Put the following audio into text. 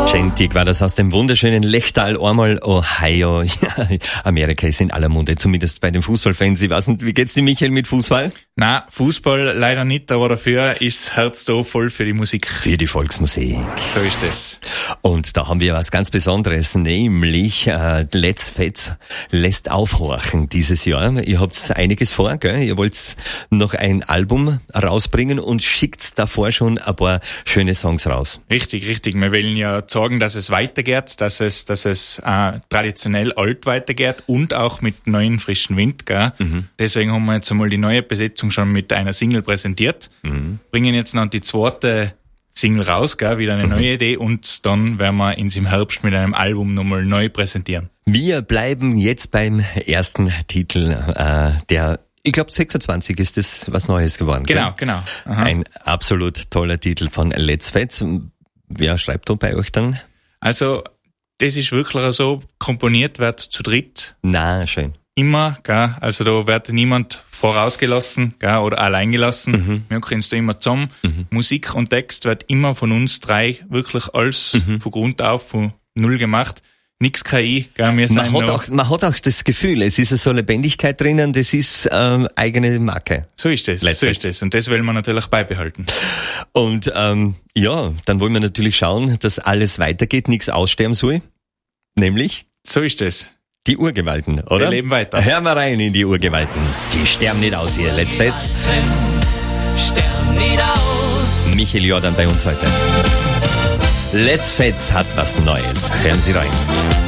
Gentik war das aus dem wunderschönen Lechtal, einmal Ohio. Ja, Amerika ist in aller Munde, zumindest bei den Fußballfans. Ich weiß nicht, wie geht's dir, Michael, mit Fußball? Na, Fußball leider nicht, aber dafür ist Herz da voll für die Musik. Für die Volksmusik. So ist das. Und da haben wir was ganz Besonderes, nämlich Let's Fetz lässt aufhorchen dieses Jahr. Ihr habt einiges vor, gell? Ihr wollt noch ein Album rausbringen und schickt davor schon ein paar schöne Songs raus. Richtig. Wir wollen ja sagen, dass es weitergeht, dass es traditionell alt weitergeht und auch mit neuen frischen Wind, gell? Deswegen haben wir jetzt einmal die neue Besetzung schon mit einer Single präsentiert. Bringen jetzt noch die zweite Single raus, gell? Wieder eine neue Idee, und dann werden wir uns im Herbst mit einem Album nochmal neu präsentieren. Wir bleiben jetzt beim ersten Titel, der, ich glaube 26 ist das was Neues geworden. Genau. Aha. Ein absolut toller Titel von Let's Fetz. Wer schreibt da bei euch dann? Also, das ist wirklich so, komponiert wird zu dritt. Na, schön. Immer, gell? Also da wird niemand vorausgelassen, gell? Oder allein gelassen. Wir können es da immer zusammen. Musik und Text wird immer von uns drei wirklich alles von Grund auf, von null gemacht. Nix KI, gell? Man hat auch das Gefühl, es ist so Lebendigkeit drinnen, das ist eigene Marke. So ist das. Und das wollen wir natürlich beibehalten. Und dann wollen wir natürlich schauen, dass alles weitergeht, nichts aussterben soll. Nämlich? So ist das. Die Urgewalten, oder? Wir leben weiter. Hören wir rein in die Urgewalten. Die sterben nicht aus hier. Let's Fetz. Sterben nicht aus. Michael Jordan bei uns heute. Let's Fetz hat was Neues. Hören Sie rein.